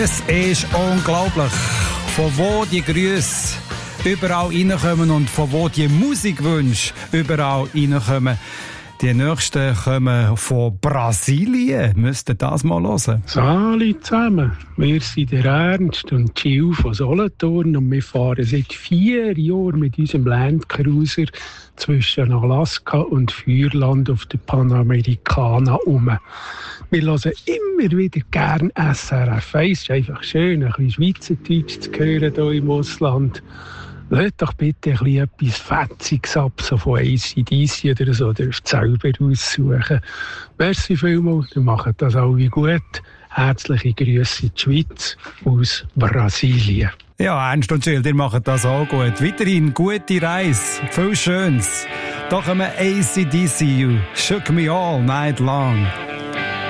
Es ist unglaublich, von wo die Grüße überall reinkommen und von wo die Musikwünsche überall reinkommen. Die nächsten kommen von Brasilien. Müsst ihr das mal hören. Salut zusammen. Wir sind der Ernst und Jill von Solothurn und wir fahren seit 4 Jahren mit unserem Landcruiser zwischen Alaska und Feuerland auf der Panamericana um. Wir hören immer wieder gerne SRF 1. Es ist einfach schön, ein bisschen Schweizerdeutsch zu hören hier im Ausland. Lasst doch bitte ein bisschen etwas Fetziges ab, so von AC/DC oder so, dürft selber aussuchen. Merci vielmals, ihr macht das alle gut. Herzliche Grüße in die Schweiz aus Brasilien. Ja, Ernst und Jill, ihr macht das auch gut. Weiterhin gute Reise, viel Schönes. Da kommen AC/DC, You Shook Me All Night Long.